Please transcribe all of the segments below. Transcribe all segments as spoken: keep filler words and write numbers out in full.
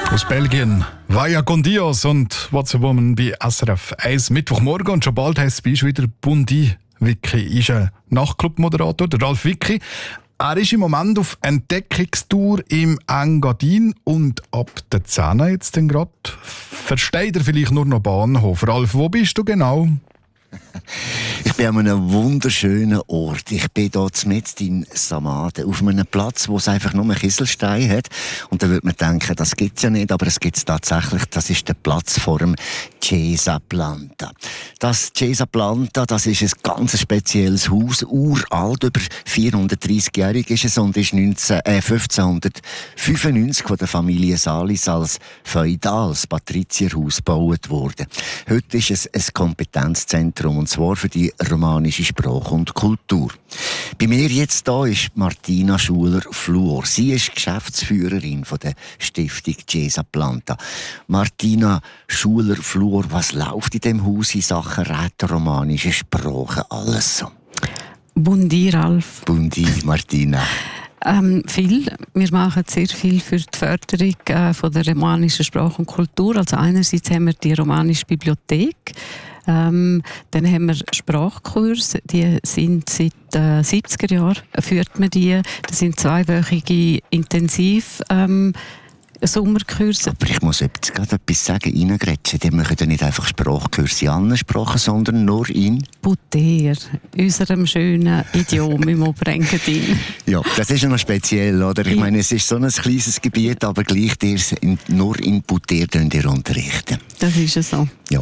Aus Belgien, Vaya con Dios und What's a Woman bei S R F eins Mittwochmorgen. Und schon bald heisst es wieder Bundi. Vicky ist ein Nachtclub-Moderator, der Ralf Vicky. Er ist im Moment auf Entdeckungstour im Engadin und ab der zehn jetzt dann gerade versteht er vielleicht nur noch Bahnhof. Ralf, wo bist du genau? Ich bin an einem wunderschönen Ort. Ich bin hier mitten in Samaden, auf einem Platz, wo es einfach nur Kieselstein hat. Und da würde man denken, das gibt es ja nicht, aber es gibt es tatsächlich. Das ist der Platz vor dem Chiesa Planta. Das Chiesa Planta, das ist ein ganz spezielles Haus, uralt, über vierhundertdreißig-jährig ist es und ist neunzehn, äh, fünfzehnhundertfünfundneunzig von der Familie Salis als feudales Patrizierhaus gebaut worden. Heute ist es ein Kompetenzzentrum, und zwar für die romanische Sprache und Kultur. Bei mir jetzt hier ist Martina Schuler-Fluor. Sie ist Geschäftsführerin von der Stiftung Chiesa Planta. Martina Schuler-Fluor, was läuft in diesem Haus in Sachen rätoromanische Sprache alles so? Bundi, Ralf. Bundi, Martina. Ähm, viel. Wir machen sehr viel für die Förderung äh, von der romanischen Sprache und Kultur. Also einerseits haben wir die romanische Bibliothek. Ähm, dann haben wir Sprachkurse, die sind seit äh, siebziger Jahren, führt man die. Das sind zweiwöchige Intensiv ähm, Sommerkurse. Aber ich muss jetzt gerade etwas sagen, reingrätschen. Die machen ja nicht einfach Sprachkurse in anderen Sprachen, sondern nur in Buter, unserem schönen Idiom im Oberengadin. Ja, das ist ja noch speziell, oder? Ich meine, es ist so ein kleines Gebiet, aber gleich dir in, nur in Buter ihr unterrichten. Das ist ja so. Ja.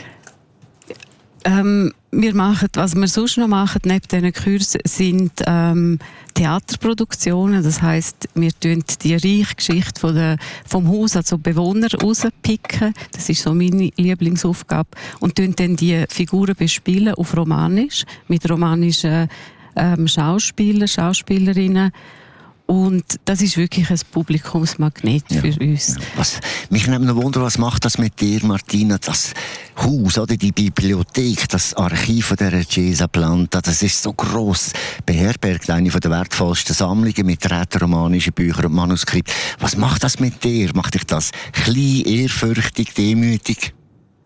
Ähm, wir machen, was wir sonst noch machen, neben diesen Kursen, sind ähm, Theaterproduktionen. Das heisst, wir tun die reiche Geschichte von der, vom Haus, also Bewohner, rauspicken. Das ist so meine Lieblingsaufgabe. Und tun dann die Figuren bespielen auf Romanisch, mit romanischen ähm, Schauspielern, Schauspielerinnen. Und das ist wirklich ein Publikumsmagnet ja, für uns. Ja. Was, mich nimmt noch Wunder, was macht das mit dir, Martina? Das Haus, oder die Bibliothek, das Archiv von der Chiesa Planta, das ist so gross, beherbergt eine der wertvollsten Sammlungen mit rätoromanischen Büchern und Manuskripten. Was macht das mit dir? Macht dich das klein, ehrfürchtig, demütig?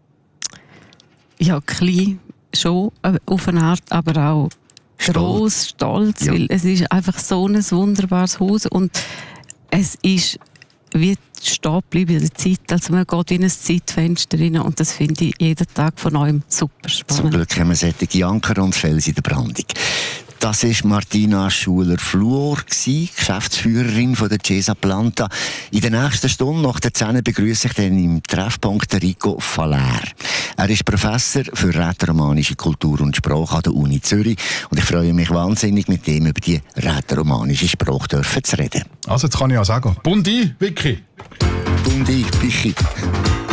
Ja, klein schon, auf eine Art, aber auch gross, stolz, ja. Weil es ist einfach so ein wunderbares Haus und es ist wie stehen bleiben in der Zeit, also man geht in ein Zeitfenster rein und das finde ich jeden Tag von neuem super spannend. Zum Glück haben wir solche Anker und Fels in der Brandung. Das war Martina Schuler-Fluor, Geschäftsführerin von der Chiesa Planta. In der nächsten Stunde, nach der zehn, begrüße ich dann im Treffpunkt Rico Faller. Er ist Professor für rätoromanische Kultur und Sprache an der Uni Zürich und ich freue mich wahnsinnig, mit ihm über die rätoromanische Sprache dürfen zu reden. Also jetzt kann ich ja sagen, Bundi, Vicky. Bundi, Vicky.